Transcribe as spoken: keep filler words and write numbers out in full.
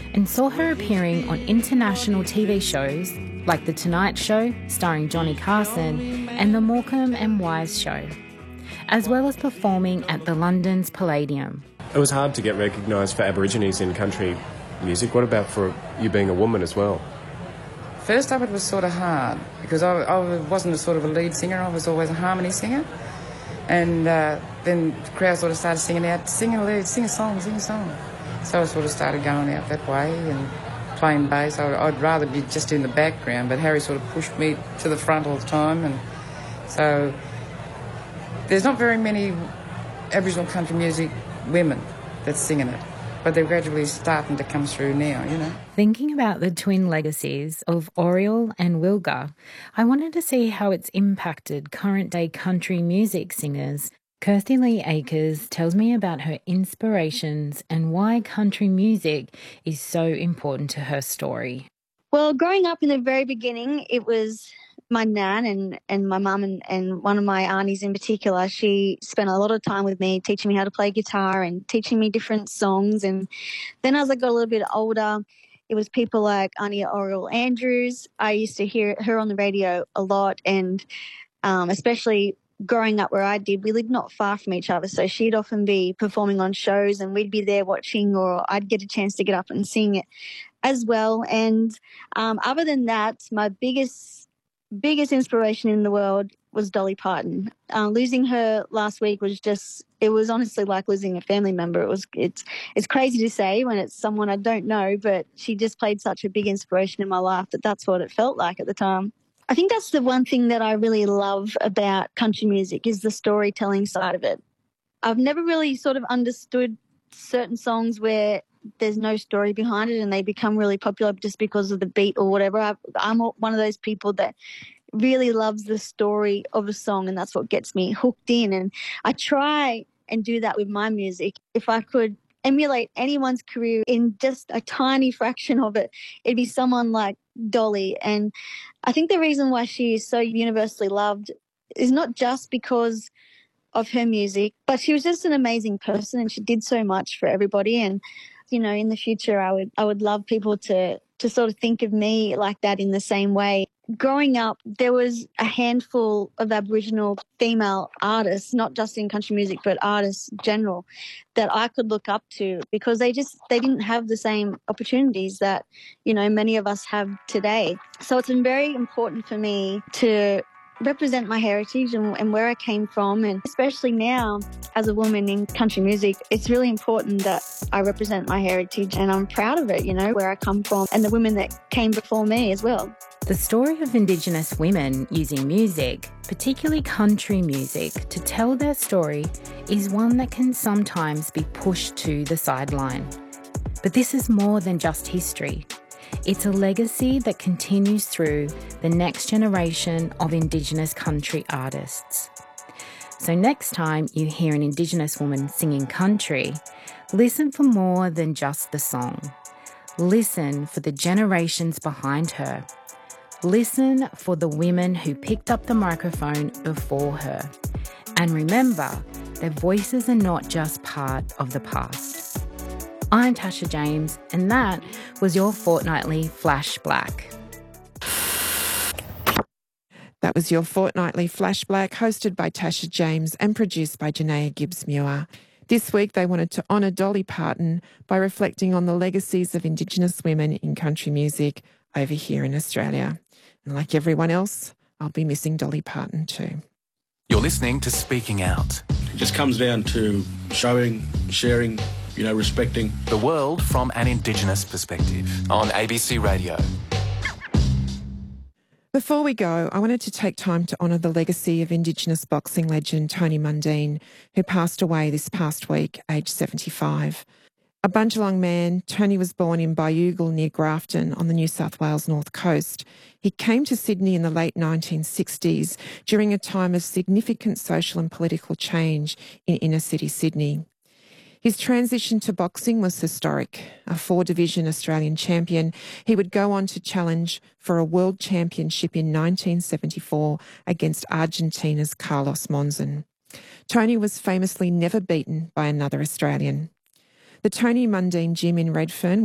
and saw her appearing on international T V shows like The Tonight Show, starring Johnny Carson, and The Morecambe and Wise Show, as well as performing at the London's Palladium. It was hard to get recognised for Aborigines in country music. What about for you being a woman as well? First up it was sort of hard because I, I wasn't a sort of a lead singer, I was always a harmony singer. And uh, then the crowd sort of started singing out, sing a lead, sing a song, sing a song. So I sort of started going out that way and playing bass. I, I'd rather be just in the background, but Harry sort of pushed me to the front all the time. And so there's not very many Aboriginal country music women that's singing it, but they're gradually starting to come through now, you know. Thinking about the twin legacies of Oriel and Wilga, I wanted to see how it's impacted current-day country music singers. Kirsty Lee Akers tells me about her inspirations and why country music is so important to her story. Well, growing up in the very beginning, it was my nan and, and my mum and, and one of my aunties in particular. She spent a lot of time with me teaching me how to play guitar and teaching me different songs. And then as I got a little bit older, it was people like Auntie Oriel Andrews. I used to hear her on the radio a lot, and um, especially growing up where I did, we lived not far from each other. So she'd often be performing on shows and we'd be there watching, or I'd get a chance to get up and sing it as well. And um, other than that, my biggest biggest inspiration in the world was Dolly Parton. Uh, losing her last week was just, it was honestly like losing a family member. It was, it's, it's crazy to say when it's someone I don't know, but she just played such a big inspiration in my life that that's what it felt like at the time. I think that's the one thing that I really love about country music is the storytelling side of it. I've never really sort of understood certain songs where there's no story behind it and they become really popular just because of the beat or whatever. I, I'm one of those people that really loves the story of a song, and that's what gets me hooked in. And I try and do that with my music. If I could emulate anyone's career in just a tiny fraction of it, it'd be someone like Dolly. And I think the reason why she is so universally loved is not just because of her music, but she was just an amazing person and she did so much for everybody. And, you know, in the future, I would I would love people to to sort of think of me like that in the same way. Growing up, there was a handful of Aboriginal female artists, not just in country music, but artists in general, that I could look up to because they just, they didn't have the same opportunities that, you know, many of us have today. So it's been very important for me to represent my heritage and, and where I came from. And especially now as a woman in country music, it's really important that I represent my heritage and I'm proud of it, you know, where I come from and the women that came before me as well. The story of Indigenous women using music, particularly country music, to tell their story is one that can sometimes be pushed to the sideline. But this is more than just history. It's a legacy that continues through the next generation of Indigenous country artists. So next time you hear an Indigenous woman singing country, listen for more than just the song. Listen for the generations behind her. Listen for the women who picked up the microphone before her. And remember, their voices are not just part of the past. I'm Tasha James, and that was your fortnightly Flash Black. That was your fortnightly Flash Black, hosted by Tasha James and produced by Janaea Gibbs-Muir. This week they wanted to honour Dolly Parton by reflecting on the legacies of Indigenous women in country music over here in Australia. And like everyone else, I'll be missing Dolly Parton too. You're listening to Speaking Out. It just comes down to showing, sharing, you know, respecting the world from an Indigenous perspective on A B C Radio. Before we go, I wanted to take time to honour the legacy of Indigenous boxing legend Tony Mundine, who passed away this past week, aged seventy-five. A Bundjalung man, Tony was born in Bayugal near Grafton on the New South Wales North Coast. He came to Sydney in the late nineteen sixties during a time of significant social and political change in inner city Sydney. His transition to boxing was historic. A four-division Australian champion, he would go on to challenge for a world championship in nineteen seventy-four against Argentina's Carlos Monzon. Tony was famously never beaten by another Australian. The Tony Mundine Gym in Redfern